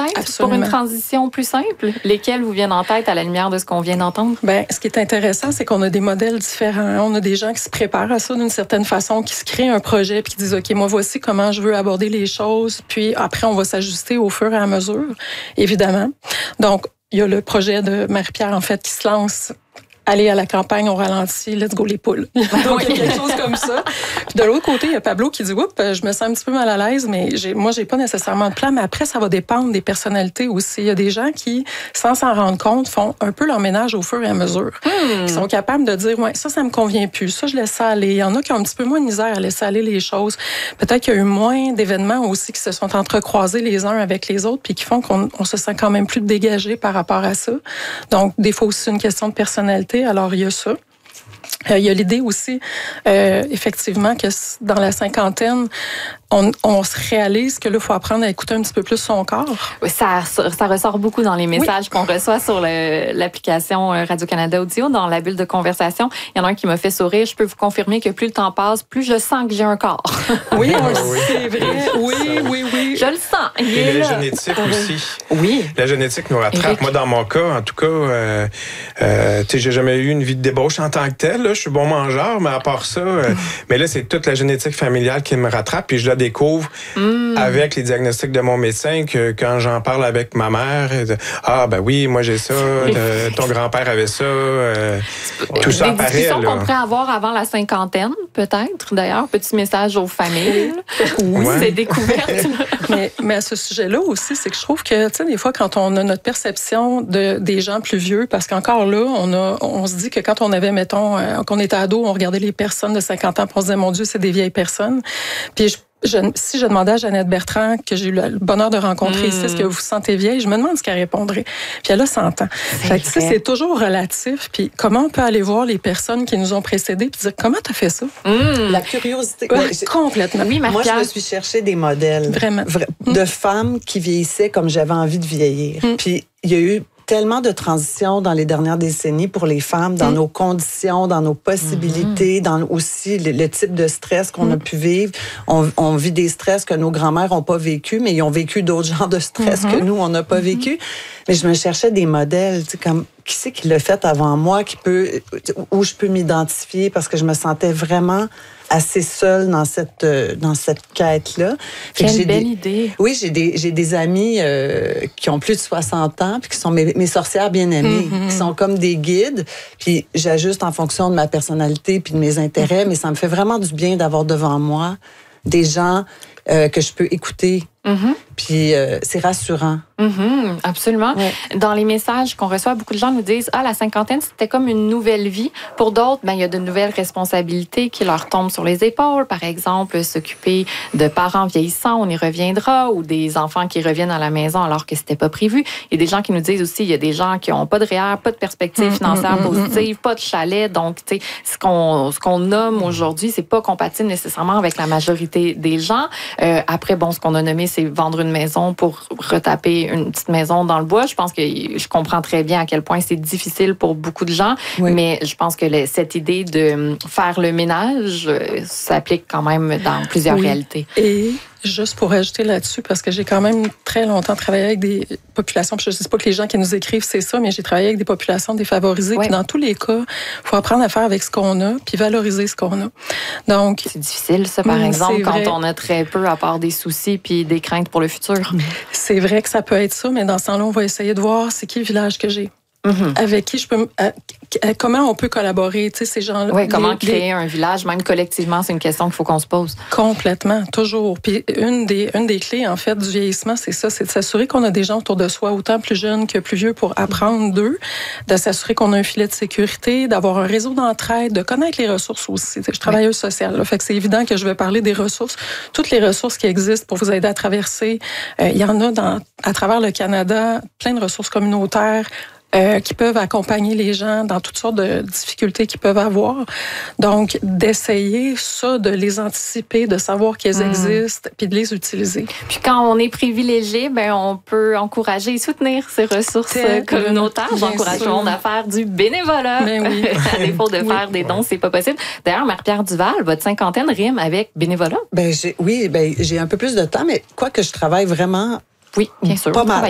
peut-être, Absolument. pour une transition plus simple? Lesquels vous viennent en tête à la lumière de ce qu'on vient d'entendre? Bien, ce qui est intéressant, c'est qu'on a des modèles différents. On a des gens qui se préparent à ça d'une certaine façon, qui se créent un projet puis qui disent, OK, moi, voici comment je veux aborder les choses. Puis après, on va s'ajuster au fur et à mesure, évidemment. Donc, il y a le projet de Marie-Pierre, en fait, qui se lance. Aller à la campagne, on ralentit, let's go les poules. Donc, il y a quelque chose comme ça. Puis de l'autre côté, il y a Pablo qui dit, oups, je me sens un petit peu mal à l'aise, mais moi, j'ai pas nécessairement de plan. Mais après, ça va dépendre des personnalités aussi. Il y a des gens qui, sans s'en rendre compte, font un peu leur ménage au fur et à mesure. Qui sont capables de dire, ouais, ça me convient plus. Ça, je laisse ça aller. Il y en a qui ont un petit peu moins de misère à laisser aller les choses. Peut-être qu'il y a eu moins d'événements aussi qui se sont entrecroisés les uns avec les autres puis qui font qu'on se sent quand même plus dégagé par rapport à ça. Donc, des fois aussi, une question de personnalité. Alors, il y a ça. Il y a l'idée aussi, effectivement, que dans la cinquantaine, on se réalise que là, il faut apprendre à écouter un petit peu plus son corps. Oui, ça ressort beaucoup dans les messages qu'on reçoit sur l'application Radio-Canada Audio, dans la bulle de conversation. Il y en a un qui m'a fait sourire. Je peux vous confirmer que plus le temps passe, plus je sens que j'ai un corps. Oui, c'est vrai. Oui. Je le sens. Et la génétique aussi. Oui. La génétique nous rattrape. Éric. Moi, dans mon cas, en tout cas, j'ai jamais eu une vie de débauche en tant que telle. Là. Je suis bon mangeur, mais à part ça, mais là, c'est toute la génétique familiale qui me rattrape. Puis je la découvre avec les diagnostics de mon médecin que quand j'en parle avec ma mère, ben oui, moi j'ai ça, ton grand-père avait ça, tout ça apparaît. Des discussions qu'on là. pourrait avoir avant la cinquantaine, peut-être, d'ailleurs. Petit message aux familles. Oui, Ouais. c'est découverte. Mais à ce sujet-là aussi, c'est que je trouve que, tu sais, des fois, quand on a notre perception des gens plus vieux, parce qu'encore là, on se dit que quand on avait, mettons, qu'on était ado, on regardait les personnes de 50 ans, puis on se disait, mon Dieu, c'est des vieilles personnes. Puis si je demandais à Jeannette Bertrand, que j'ai eu le bonheur de rencontrer ici, est-ce que vous vous sentez vieille? Je me demande ce qu'elle répondrait. Puis elle a 100 ans. Fait que c'est toujours relatif. Puis comment on peut aller voir les personnes qui nous ont précédés puis dire, comment t'as fait ça? La curiosité. Ouais, Ouais, complètement. Oui, moi, Marie-Pierre. je me suis cherché des modèles. Vraiment. De femmes qui vieillissaient comme j'avais envie de vieillir. Puis il y a eu tellement de transitions dans les dernières décennies pour les femmes, dans nos conditions, dans nos possibilités, dans aussi le type de stress qu'on a pu vivre. On vit des stress que nos grands-mères n'ont pas vécu, mais ils ont vécu d'autres genres de stress que nous, on n'a pas vécu. Mais je me cherchais des modèles, tu sais, comme qui c'est qui l'a fait avant moi, où je peux m'identifier parce que je me sentais vraiment assez seule dans cette quête-là. Fait que Quelle belle idée. Oui, j'ai des amis qui ont plus de 60 ans, puis qui sont mes sorcières bien-aimées, qui sont comme des guides, puis j'ajuste en fonction de ma personnalité puis de mes intérêts, mais ça me fait vraiment du bien d'avoir devant moi des gens que je peux écouter. Puis c'est rassurant. Absolument. Ouais. Dans les messages qu'on reçoit, beaucoup de gens nous disent la cinquantaine, c'était comme une nouvelle vie. Pour d'autres, il y a de nouvelles responsabilités qui leur tombent sur les épaules. Par exemple, s'occuper de parents vieillissants, on y reviendra, ou des enfants qui reviennent à la maison alors que c'était pas prévu. Il y a des gens qui nous disent aussi, il y a des gens qui ont pas de REER, pas de perspective financière positive, pas de chalet. Donc, tu sais, ce qu'on nomme aujourd'hui, c'est pas compatible nécessairement avec la majorité des gens. Après, ce qu'on a nommé, c'est vendre une maison pour retaper une petite maison dans le bois. Je pense que je comprends très bien à quel point c'est difficile pour beaucoup de gens, mais je pense que cette idée de faire le ménage s'applique quand même dans plusieurs réalités. Et juste pour ajouter là-dessus, parce que j'ai quand même très longtemps travaillé avec des populations, puis je ne sais pas que les gens qui nous écrivent, c'est ça, mais j'ai travaillé avec des populations défavorisées. Puis dans tous les cas, il faut apprendre à faire avec ce qu'on a, puis valoriser ce qu'on a. Donc, c'est difficile, ça, par exemple, quand on a très peu, à part des soucis puis des craintes pour le futur. C'est vrai que ça peut être ça, mais dans ce temps-là, on va essayer de voir c'est qui le village que j'ai. Avec qui je peux... comment on peut collaborer, tu sais, ces gens-là. Oui, comment créer un village, même collectivement, c'est une question qu'il faut qu'on se pose. Complètement, toujours. Puis une des clés, en fait, du vieillissement, c'est ça, c'est de s'assurer qu'on a des gens autour de soi, autant plus jeunes que plus vieux, pour apprendre d'eux, de s'assurer qu'on a un filet de sécurité, d'avoir un réseau d'entraide, de connaître les ressources aussi. Je suis travailleuse sociale, là, fait que c'est évident que je vais parler des ressources, toutes les ressources qui existent pour vous aider à traverser. Il y en a à travers le Canada, plein de ressources communautaires, qui peuvent accompagner les gens dans toutes sortes de difficultés qu'ils peuvent avoir. Donc, d'essayer ça, de les anticiper, de savoir qu'elles existent, puis de les utiliser. Puis quand on est privilégié, on peut encourager et soutenir ces ressources communautaires. J'encourage tout le monde à faire du bénévolat. Oui. À défaut de faire des dons, c'est pas possible. D'ailleurs, Marie-Pierre Duval, votre cinquantaine rime avec bénévolat. J'ai un peu plus de temps, mais quoi que je travaille vraiment Oui, bien sûr. pas mal.